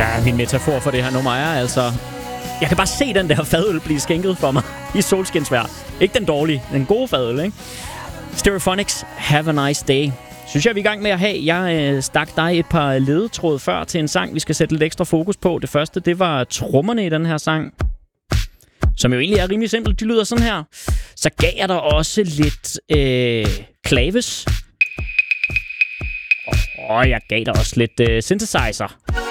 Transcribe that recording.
Ja, min metafor for det her nummer er altså... Jeg kan bare se den der fadøl blive skænket for mig i solskinsvejr. Ikke den dårlige, den gode fadøl, ikke? Stereophonics, Have a Nice Day. Synes jeg, vi er i gang med at have. Jeg stak dig et par ledetråd før til en sang, vi skal sætte lidt ekstra fokus på. Det første, det var trommerne i den her sang, som jo egentlig er rimelig simpelt. De lyder sådan her. Så gav jeg der også lidt klaves. Og jeg gav der også lidt synthesizer.